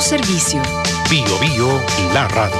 servicio. Bio Bio, la radio.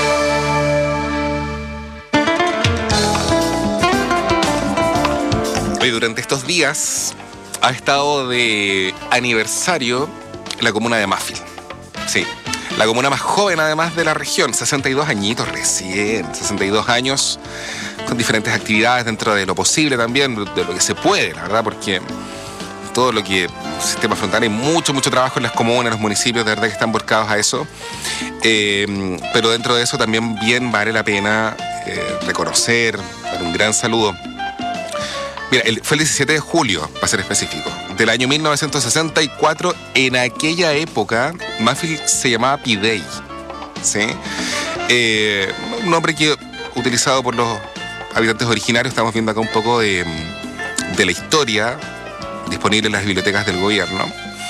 Hoy, durante estos días, ha estado de aniversario la comuna de Mafil. Sí, la comuna más joven además de la región, 62 añitos recién, 62 años, con diferentes actividades dentro de lo posible también, de lo que se puede, la verdad, porque todo lo que sistema frontal, hay mucho trabajo en las comunas, en los municipios, de verdad que están volcados a eso. Pero dentro de eso también bien vale la pena reconocer, dar un gran saludo. Mira, fue el 17 de julio, para ser específico, del año 1964. En aquella época, Mafil se llamaba Pidey, ¿sí? Un nombre que utilizado por los habitantes originarios. Estamos viendo acá un poco de la historia disponible en las bibliotecas del gobierno.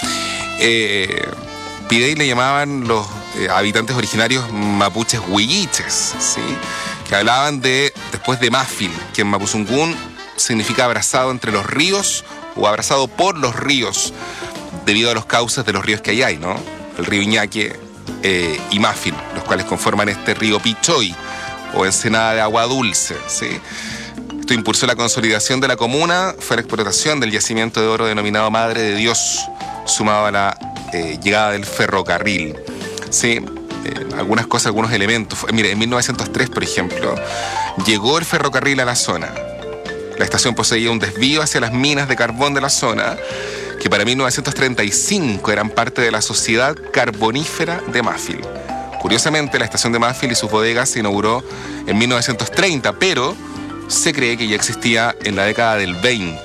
Pidey le llamaban los habitantes originarios mapuches huilliches, ¿sí? Que hablaban después de Mafil, que en mapuzungún significa abrazado entre los ríos o abrazado por los ríos, debido a los cauces de los ríos que hay, ¿no? El río Iñaque y Mafil, los cuales conforman este río Pichoy o ensenada de agua dulce, ¿sí? Esto impulsó la consolidación de la comuna, fue la explotación del yacimiento de oro denominado Madre de Dios, sumado a la llegada del ferrocarril, ¿sí? Algunas cosas, algunos elementos. Mire, en 1903, por ejemplo, llegó el ferrocarril a la zona. La estación poseía un desvío hacia las minas de carbón de la zona, que para 1935 eran parte de la Sociedad Carbonífera de Mafil. Curiosamente, la estación de Mafil y sus bodegas se inauguró en 1930, pero se cree que ya existía en la década del 20.